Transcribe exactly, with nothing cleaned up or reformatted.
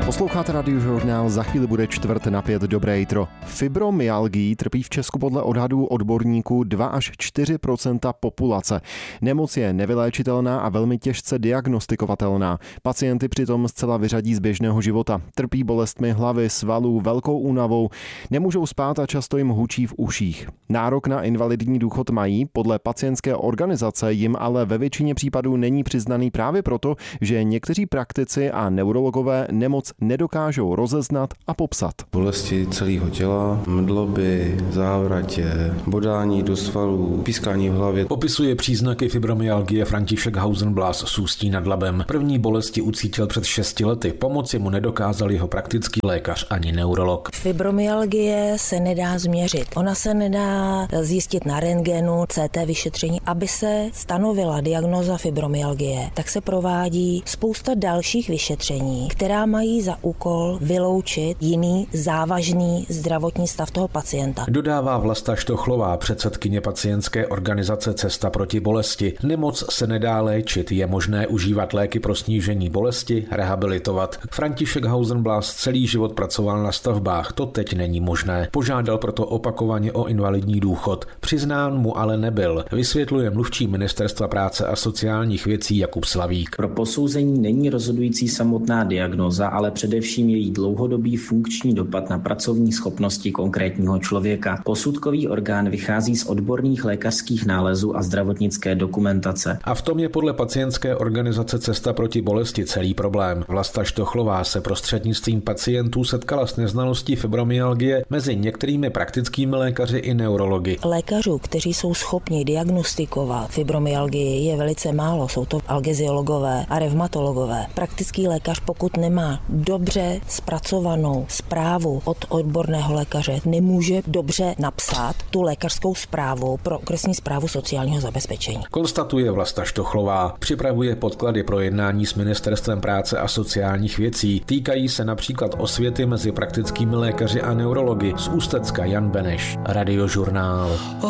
Posloucháte Radiožurnál, za chvíli bude čtvrt na pět, dobré jitro. Fibromyalgií trpí v Česku podle odhadů odborníků dva až čtyři procenta populace. Nemoc je nevyléčitelná a velmi těžce diagnostikovatelná. Pacienty přitom zcela vyřadí z běžného života. Trpí bolestmi hlavy, svalů, velkou únavou, nemůžou spát a často jim hučí v uších. Nárok na invalidní důchod mají, podle pacientské organizace jim ale ve většině případů není přiznaný právě proto, že někteří praktici a neurologové nemoc nedokážou rozeznat a popsat. Bolesti celého těla, mdloby, závratě, bodání do svalů, pískání v hlavě. Popisuje příznaky fibromyalgie František Hausenblas z Ústí nad Labem. První bolesti ucítil před šesti lety. Pomoci mu nedokázal jeho praktický lékař ani neurolog. Fibromyalgie se nedá změřit. Ona se nedá zjistit na rentgenu, C T vyšetření. Aby se stanovila diagnóza fibromyalgie, tak se provádí spousta dalších vyšetření, která mají za úkol vyloučit jiný závažný zdravotní stav toho pacienta. Dodává Vlasta Štochlová, předsedkyně pacientské organizace Cesta proti bolesti. Nemoc se nedá léčit, je možné užívat léky pro snížení bolesti, rehabilitovat. František Hausenblas celý život pracoval na stavbách, to teď není možné. Požádal proto opakovaně o invalidní důchod. Přiznán mu ale nebyl, vysvětluje mluvčí Ministerstva práce a sociálních věcí Jakub Slavík. Pro posouzení není rozhodující samotná diagnóza, ale především její dlouhodobý funkční dopad na pracovní schopnosti konkrétního člověka. Posudkový orgán vychází z odborných lékařských nálezů a zdravotnické dokumentace. A v tom je podle pacientské organizace Cesta proti bolesti celý problém. Vlasta Štochlová se prostřednictvím pacientů setkala s neznalostí fibromyalgie mezi některými praktickými lékaři i neurology. Lékařů, kteří jsou schopni diagnostikovat fibromyalgii, je velice málo. Jsou to algeziologové a revmatologové. Praktický lékař, pokud nemá dobře zpracovanou zprávu od odborného lékaře, nemůže dobře napsat tu lékařskou zprávu pro okresní správu sociálního zabezpečení. Konstatuje Vlasta Štochlová. Připravuje podklady pro jednání s Ministerstvem práce a sociálních věcí. Týkají se například osvěty mezi praktickými lékaři a neurology. Z Ústecka Jan Beneš, Radiožurnál.